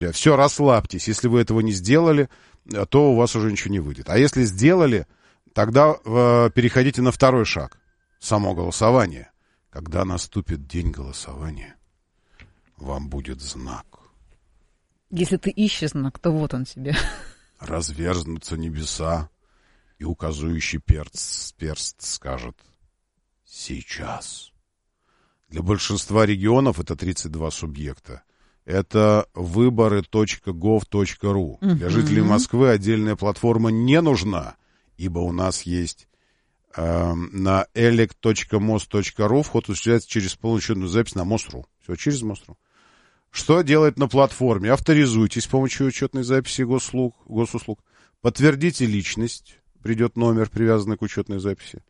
Все, расслабьтесь. Если вы этого не сделали, то у вас уже ничего не выйдет. А если сделали, тогда переходите на второй шаг. Само голосование. Когда наступит день голосования, вам будет знак. Если ты ищешь знак, то вот он тебе. Разверзнутся небеса, и указующий перст скажет «сейчас». Для большинства регионов, это 32 субъекта, это выборы.gov.ru. Для жителей Москвы отдельная платформа не нужна, ибо у нас есть на elect.most.ru вход осуществляется через полноучетную запись на Мост.ру. Все, через Мост.ру. Что делать на платформе? Авторизуйтесь с помощью учетной записи госуслуг. Подтвердите личность. Придет номер, привязанный к учетной записи.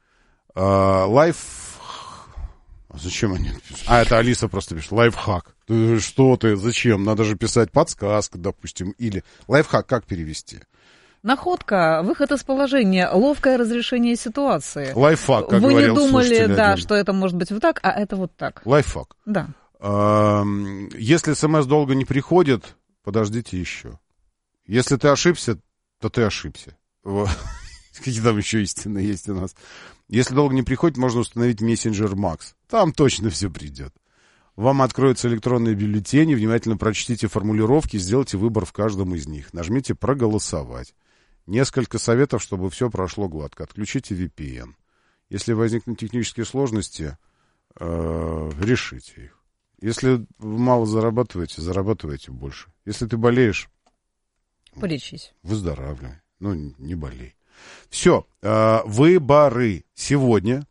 Зачем они пишут? Это Алиса просто пишет. Лайфхак. Что ты? Зачем? Надо же писать подсказка, допустим. Или лайфхак как перевести? Находка, выход из положения, ловкое разрешение ситуации. Лайфхак, как вы говорил не думали, слушатель, что это может быть вот так, а это вот так. Лайфхак. Да. Если смс долго не приходит, подождите еще. Если ты ошибся, то ты ошибся. Какие там еще истины есть у нас. Если долго не приходит, можно установить мессенджер Макс. Там точно все придет. Вам откроются электронные бюллетени, внимательно прочтите формулировки, сделайте выбор в каждом из них. Нажмите «Проголосовать». Несколько советов, чтобы все прошло гладко. Отключите VPN. Если возникнут технические сложности, решите их. Если вы мало зарабатывайте больше. Если ты болеешь, полечись. Выздоравливай. Не болей. Все, выборы сегодня,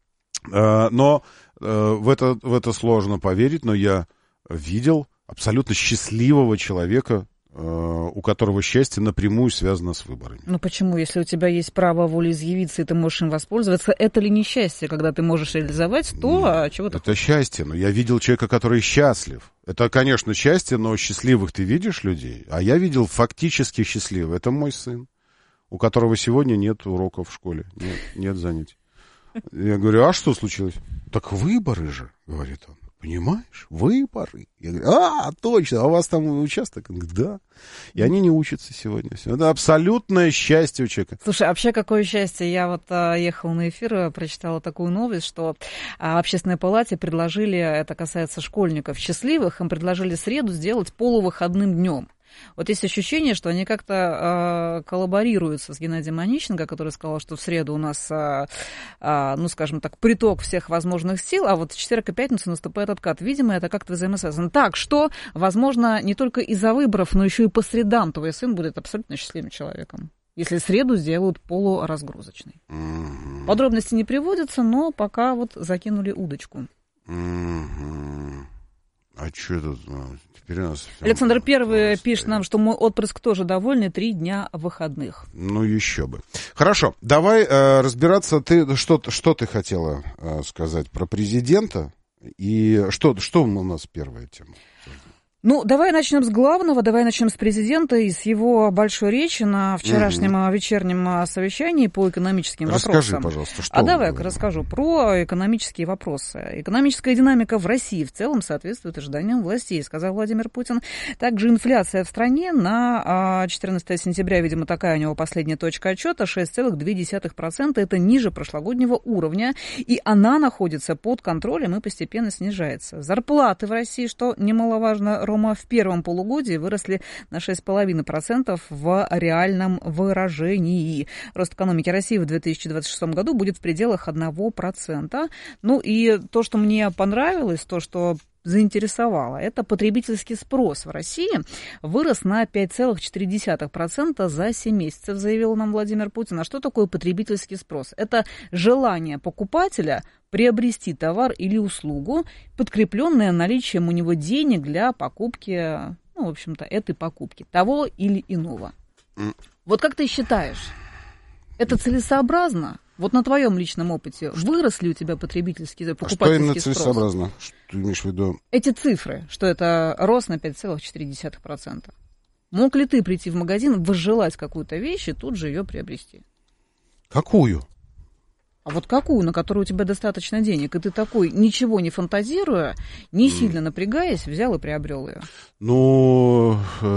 но в это сложно поверить, но я видел абсолютно счастливого человека, у которого счастье напрямую связано с выборами. Почему? Если у тебя есть право волеизъявиться, и ты можешь им воспользоваться, это ли не счастье, когда ты можешь реализовать то, чего ты хочешь? Это счастье, но я видел человека, который счастлив. Это, конечно, счастье, но счастливых ты видишь людей, а я видел фактически счастливых. Это мой сын, у которого сегодня нет уроков в школе, нет занятий. Я говорю, а что случилось? Так выборы же, говорит он. Понимаешь? Выборы. Я говорю, точно, а у вас там участок? Он говорит, да. И они не учатся сегодня. Это абсолютное счастье у человека. Слушай, а вообще какое счастье. Я ехала на эфир, прочитала такую новость, что в Общественной палате предложили, это касается школьников счастливых, им предложили среду сделать полувыходным днем. Вот есть ощущение, что они как-то коллаборируются с Геннадием Онищенко, который сказал, что в среду у нас, скажем так, приток всех возможных сил, а вот в четверг и пятницу наступает откат. Видимо, это как-то взаимосвязано. Так что, возможно, не только из-за выборов, но еще и по средам твой сын будет абсолютно счастливым человеком, если среду сделают полуразгрузочной. Подробности не приводятся, но пока вот закинули удочку. А что тут? Теперь у нас... Александр Первый пишет нам, что мой отпрыск тоже довольный, 3 дня выходных. Еще бы. Хорошо, давай разбираться. Ты что ты хотела сказать про президента? И что у нас первая тема? Давай начнем с главного, давай начнем с президента и с его большой речи на вчерашнем вечернем совещании по экономическим вопросам. Расскажи, пожалуйста, что давай расскажу про экономические вопросы. Экономическая динамика в России в целом соответствует ожиданиям властей, сказал Владимир Путин. Также инфляция в стране на 14 сентября, видимо, такая у него последняя точка отчета, 6,2%. Это ниже прошлогоднего уровня, и она находится под контролем и постепенно снижается. Зарплаты в России, что немаловажно, Рома, в первом полугодии выросли на 6,5% в реальном выражении. Рост экономики России в 2026 году будет в пределах 1%. И то, что мне понравилось, то, что заинтересовало, это потребительский спрос в России вырос на 5,4% за 7 месяцев, заявил нам Владимир Путин. А что такое потребительский спрос? Это желание покупателя приобрести товар или услугу, подкрепленное наличием у него денег для покупки, в общем-то, этой покупки, того или иного. Вот как ты считаешь, это целесообразно? Вот на твоем личном опыте вырос ли у тебя покупательский спрос? Что именно целесообразно? Что ты имеешь в виду? Эти цифры, что это рост на 5,4%. Мог ли ты прийти в магазин, возжелать какую-то вещь и тут же ее приобрести? Какую? А вот какую, на которую у тебя достаточно денег, и ты такой, ничего не фантазируя, не сильно напрягаясь, взял и приобрел ее? Ну,